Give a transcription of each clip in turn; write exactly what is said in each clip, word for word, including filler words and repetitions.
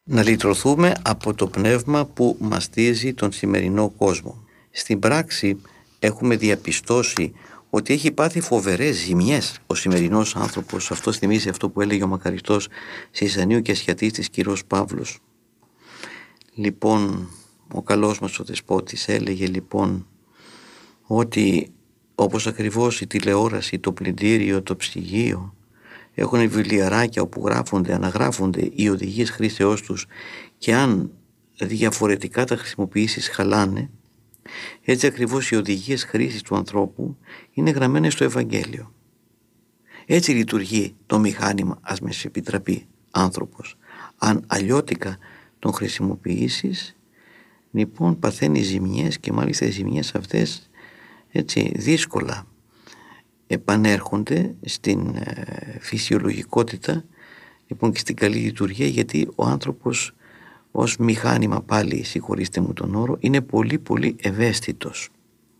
να λυτρωθούμε από το πνεύμα που μαστίζει τον σημερινό κόσμο. Στην πράξη έχουμε διαπιστώσει ότι έχει πάθει φοβερές ζημιές ο σημερινός άνθρωπος. Αυτό θυμίζει αυτό που έλεγε ο μακαριστός Σιζανίου και ασιατίστης κυρός Παύλος. Λοιπόν, ο καλός μας ο Δεσπότης έλεγε λοιπόν ότι όπως ακριβώς η τηλεόραση, το πλυντήριο, το ψυγείο έχουν βιβλιαράκια όπου γράφονται, αναγράφονται οι οδηγίες χρήσεώς τους και αν διαφορετικά τα χρησιμοποιήσεις χαλάνε, έτσι ακριβώς οι οδηγίες χρήσης του ανθρώπου είναι γραμμένες στο Ευαγγέλιο. Έτσι λειτουργεί το μηχάνημα, ας με σε επιτραπεί, άνθρωπος. Αν αλλιώτικα τον χρησιμοποιήσεις, λοιπόν παθαίνει ζημιές και μάλιστα οι ζημιές αυτές έτσι δύσκολα επανέρχονται στην ε, φυσιολογικότητα λοιπόν και στην καλή λειτουργία, γιατί ο άνθρωπος ως μηχάνημα, πάλι συγχωρήστε μου τον όρο, είναι πολύ πολύ ευαίσθητος.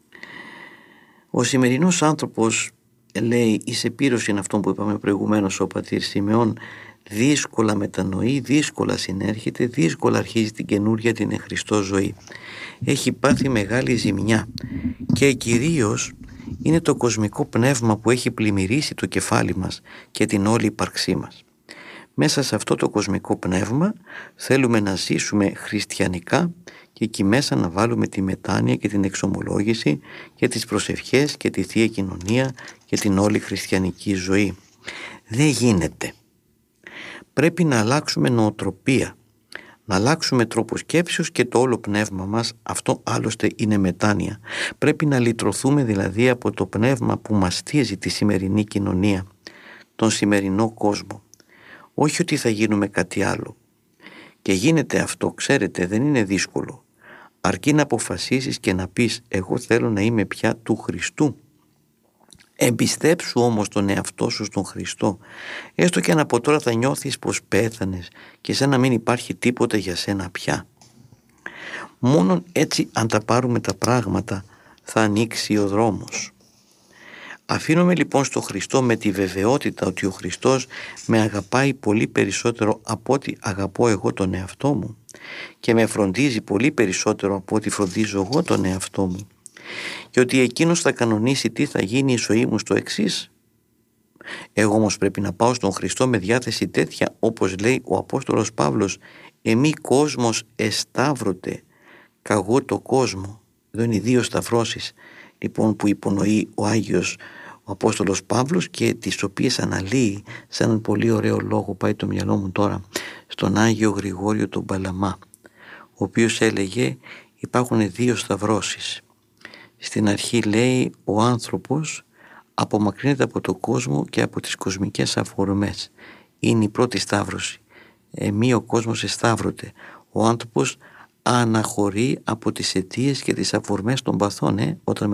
Ο σημερινός άνθρωπος, λέει, εις επίρρωση είναι αυτό που είπαμε προηγουμένως, ο πατήρ Σιμεών, δύσκολα μετανοεί, δύσκολα συνέρχεται, δύσκολα αρχίζει την καινούρια, την εν Χριστώ ζωή. Έχει πάθει μεγάλη ζημιά και κυρίως είναι το κοσμικό πνεύμα που έχει πλημμυρίσει το κεφάλι μας και την όλη ύπαρξή μας. Μέσα σε αυτό το κοσμικό πνεύμα θέλουμε να ζήσουμε χριστιανικά και εκεί μέσα να βάλουμε τη μετάνοια και την εξομολόγηση και τις προσευχές και τη Θεία Κοινωνία και την όλη χριστιανική ζωή. Δεν γίνεται. Πρέπει να αλλάξουμε νοοτροπία, να αλλάξουμε τρόπο σκέψεως και το όλο πνεύμα μας, αυτό άλλωστε είναι μετάνοια. Πρέπει να λυτρωθούμε δηλαδή από το πνεύμα που μαστίζει τη σημερινή κοινωνία, τον σημερινό κόσμο. Όχι ότι θα γίνουμε κάτι άλλο. Και γίνεται αυτό, ξέρετε, δεν είναι δύσκολο. Αρκεί να αποφασίσεις και να πεις εγώ θέλω να είμαι πια του Χριστού. Εμπιστέψου όμως τον εαυτό σου στον Χριστό. Έστω και αν από τώρα θα νιώθεις πως πέθανες και σαν να μην υπάρχει τίποτα για σένα πια. Μόνον έτσι αν τα πάρουμε τα πράγματα θα ανοίξει ο δρόμος. Αφήνομαι λοιπόν στο Χριστό με τη βεβαιότητα ότι ο Χριστός με αγαπάει πολύ περισσότερο από ό,τι αγαπώ εγώ τον εαυτό μου και με φροντίζει πολύ περισσότερο από ό,τι φροντίζω εγώ τον εαυτό μου, και ότι εκείνος θα κανονίσει τι θα γίνει η ζωή μου στο εξής. Εγώ όμως πρέπει να πάω στον Χριστό με διάθεση τέτοια, όπως λέει ο Απόστολος Παύλος, «Εμεί κόσμος εσταύρωτε, καγώ το κόσμο». Εδώ είναι οι δύο σταυρώσεις λοιπόν που υπονοεί ο Άγιος ο Απόστολος Παύλος και τις οποίες αναλύει σε έναν πολύ ωραίο λόγο, πάει το μυαλό μου τώρα, στον Άγιο Γρηγόριο τον Παλαμά, ο οποίος έλεγε υπάρχουν δύο σταυρώσεις. Στην αρχή λέει ο άνθρωπος απομακρύνεται από τον κόσμο και από τις κοσμικές αφορμές. Είναι η πρώτη σταύρωση. Εμεί ο κόσμος εσταύρωται. Ο άνθρωπος αναχωρεί από τις αιτίες και τις αφορμές των παθών, ε, όταν